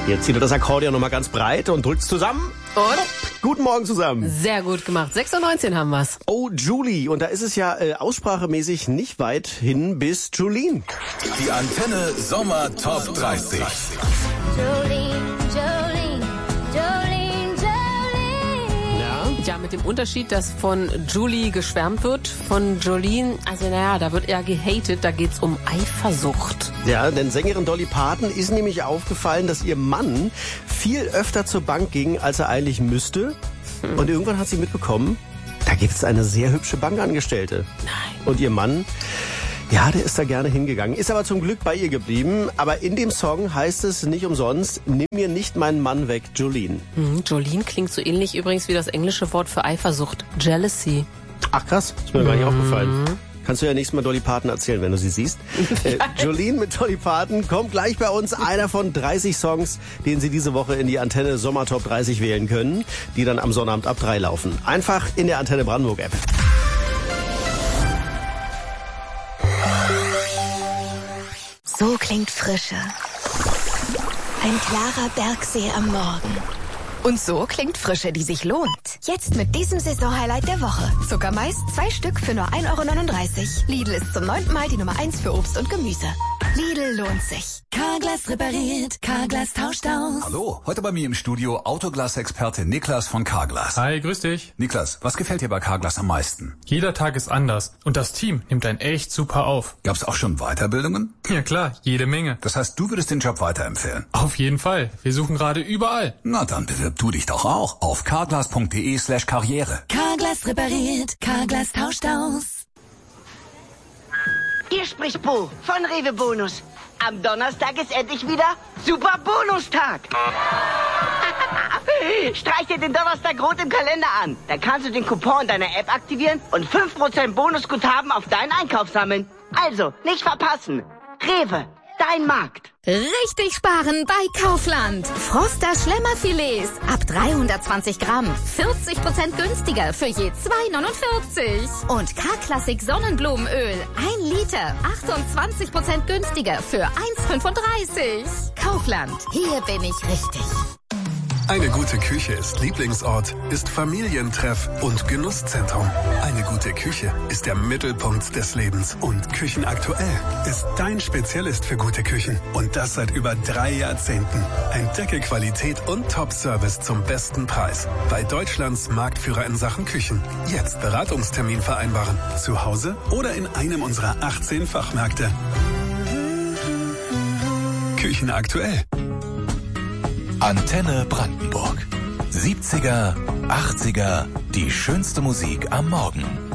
Jetzt zieht er das Akkordeon nochmal ganz breit und drückt's zusammen. Und? Guten Morgen zusammen. Sehr gut gemacht. 6:19 haben wir's. Oh, Julie. Und da ist es ja aussprachemäßig nicht weit hin bis Julien. Die Antenne Sommer Top 30. Jolene, Jolene, Jolene, Jolene. Ja. Ja, mit dem Unterschied, dass von Julie geschwärmt wird, von Jolene, also naja, da wird eher gehatet, da geht's um Eifersucht. Ja, denn Sängerin Dolly Parton ist nämlich aufgefallen, dass ihr Mann viel öfter zur Bank ging, als er eigentlich müsste. Und irgendwann hat sie mitbekommen, da gibt es eine sehr hübsche Bankangestellte. Nein. Und ihr Mann, ja, der ist da gerne hingegangen, ist aber zum Glück bei ihr geblieben. Aber in dem Song heißt es nicht umsonst, nimm mir nicht meinen Mann weg, Jolene. Jolene klingt so ähnlich übrigens wie das englische Wort für Eifersucht. Jealousy. Ach krass, ist mir gar nicht aufgefallen. Kannst du ja nächstes Mal Dolly Parton erzählen, wenn du sie siehst. Jolene mit Dolly Parton kommt gleich bei uns. Einer von 30 Songs, den Sie diese Woche in die Antenne Sommer Top 30 wählen können, die dann am Sonnabend ab 3 laufen. Einfach in der Antenne Brandenburg App. So klingt Frische. Ein klarer Bergsee am Morgen. Und so klingt Frische, die sich lohnt. Jetzt mit diesem Saisonhighlight der Woche. Sogar meist 2 Stück für nur 1,39 €. Lidl ist zum 9. Mal die Nummer 1 für Obst und Gemüse. Lidl lohnt sich. Carglass repariert, Carglass tauscht aus. Hallo, heute bei mir im Studio Autoglas-Experte Niklas von Carglass. Hi, grüß dich. Niklas, was gefällt dir bei Carglass am meisten? Jeder Tag ist anders und das Team nimmt einen echt super auf. Gab's auch schon Weiterbildungen? Ja klar, jede Menge. Das heißt, du würdest den Job weiterempfehlen? Auf jeden Fall. Wir suchen gerade überall. Na, dann bewirb du dich doch auch auf carglass.de/karriere. Carglass repariert, Carglass tauscht aus. Hier spricht Bo von Rewe Bonus. Am Donnerstag ist endlich wieder Super Bonustag. Streich dir den Donnerstag rot im Kalender an. Dann kannst du den Coupon in deiner App aktivieren und 5% Bonusguthaben auf deinen Einkauf sammeln. Also, nicht verpassen. Rewe, dein Markt. Richtig sparen bei Kaufland. Froster Schlemmerfilets ab 320 Gramm. 40% günstiger für je 2,49. Und K-Klassik Sonnenblumenöl. 1 Liter. 28% günstiger für 1,35. Kaufland. Hier bin ich richtig. Eine gute Küche ist Lieblingsort, ist Familientreff und Genusszentrum. Eine gute Küche ist der Mittelpunkt des Lebens. Und Küchenaktuell ist dein Spezialist für gute Küchen. Und das seit über 3 Jahrzehnten. Entdecke Qualität und Top-Service zum besten Preis. Bei Deutschlands Marktführer in Sachen Küchen. Jetzt Beratungstermin vereinbaren. Zu Hause oder in einem unserer 18 Fachmärkte. Küchenaktuell. Antenne Brandenburg. 70er, 80er, die schönste Musik am Morgen.